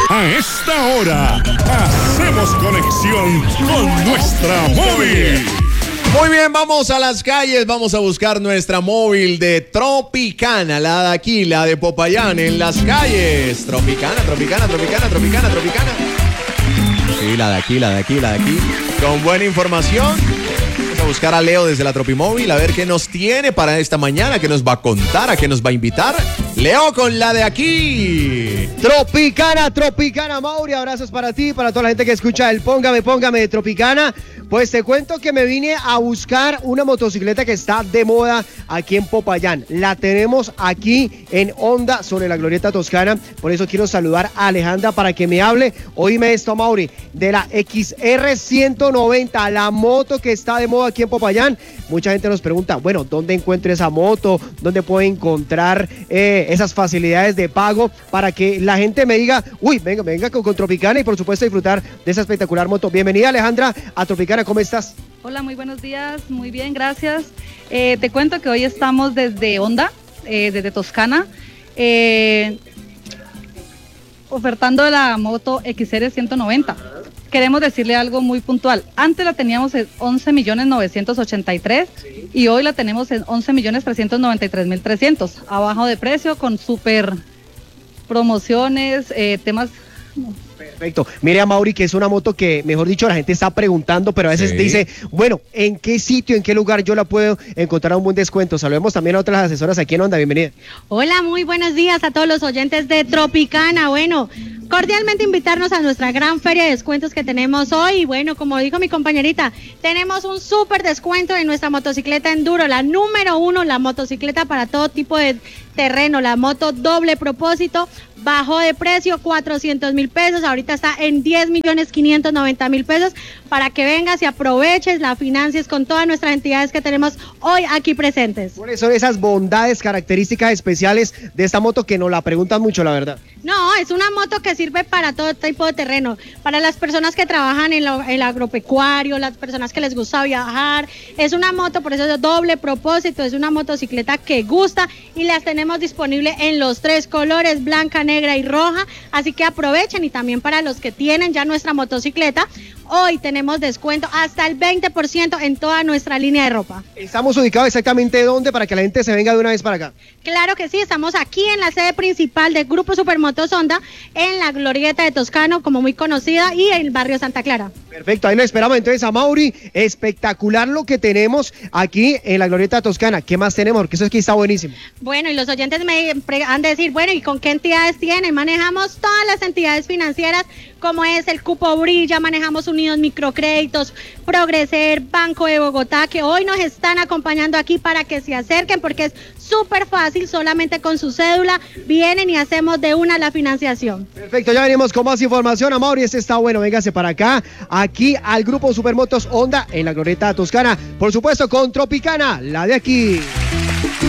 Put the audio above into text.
A esta hora, hacemos conexión con nuestra móvil. Muy bien, vamos a las calles, vamos a buscar nuestra móvil de Tropicana, la de aquí, la de Popayán, en las calles. Tropicana. Sí, la de aquí. Con buena información. Vamos a buscar a Leo desde la Tropimóvil, a ver qué nos tiene para esta mañana, qué nos va a contar, a qué nos va a invitar. Leo con la de aquí. Tropicana, Mauri, abrazos para ti, para toda la gente que escucha el Póngame de Tropicana. Pues te cuento que me vine a buscar una motocicleta que está de moda aquí en Popayán. La tenemos aquí en Honda sobre la Glorieta Toscana. Por eso quiero saludar a Alejandra para que me hable. Oíme esto, Mauri, de la XR 190, la moto que está de moda aquí en Popayán. Mucha gente nos pregunta, bueno, ¿dónde encuentro esa moto? ¿Dónde puedo encontrar esas facilidades de pago para que la gente me diga, uy, venga con Tropicana y por supuesto disfrutar de esa espectacular moto? Bienvenida, Alejandra, a Tropicana. ¿Cómo estás? Hola, muy buenos días, muy bien, gracias. Te cuento que hoy estamos desde Honda, desde Toscana, ofertando la moto XR 190. Queremos decirle algo muy puntual. Antes la teníamos en 11.983.000 y hoy la tenemos en 11.393.300, abajo de precio, con súper promociones, temas... Perfecto. Mire a Mauri, que es una moto que, mejor dicho, la gente está preguntando, pero a veces dice, bueno, ¿en qué sitio, en qué lugar yo la puedo encontrar a un buen descuento? Saludemos también a otras asesoras aquí en Honda. Bienvenida. Hola, muy buenos días a todos los oyentes de Tropicana. Bueno, cordialmente invitarnos a nuestra gran feria de descuentos que tenemos hoy. Bueno, como dijo mi compañerita, tenemos un súper descuento en nuestra motocicleta Enduro, la número 1, la motocicleta para todo tipo de terreno, la moto doble propósito. Bajó de precio 400.000 pesos, ahorita está en 10.590.000 pesos para que vengas y aproveches, la financies con todas nuestras entidades que tenemos hoy aquí presentes. ¿Cuáles son esas bondades, características especiales de esta moto que nos la preguntan mucho, la verdad? No, es una moto que sirve para todo tipo de terreno, para las personas que trabajan en el agropecuario, las personas que les gusta viajar. Es una moto, por eso es de doble propósito, es una motocicleta que gusta y las tenemos disponibles en los 3 colores, blanca, negra y roja, así que aprovechen. Y también para los que tienen ya nuestra motocicleta, hoy tenemos descuento hasta el 20% en toda nuestra línea de ropa. ¿Estamos ubicados exactamente dónde para que la gente se venga de una vez para acá? Claro que sí, estamos aquí en la sede principal del Grupo Supermotos Honda, en la Glorieta de Toscano, como muy conocida, y en el barrio Santa Clara. Perfecto, ahí nos esperamos entonces a Mauri. Espectacular lo que tenemos aquí en la Glorieta Toscana. ¿Qué más tenemos? Porque eso aquí está buenísimo. Bueno, y los oyentes me han de decir, bueno, ¿y con qué entidades tienen? Manejamos todas las entidades financieras, como es el Cupo Brilla, manejamos Unidos Microcréditos, Progreser, Banco de Bogotá, que hoy nos están acompañando aquí para que se acerquen, porque es súper fácil, solamente con su cédula vienen y hacemos de una la financiación. Perfecto, ya venimos con más información. A Mauri, este está bueno, véngase para acá, aquí al Grupo Supermotos Honda en la Glorieta Toscana, por supuesto con Tropicana, la de aquí.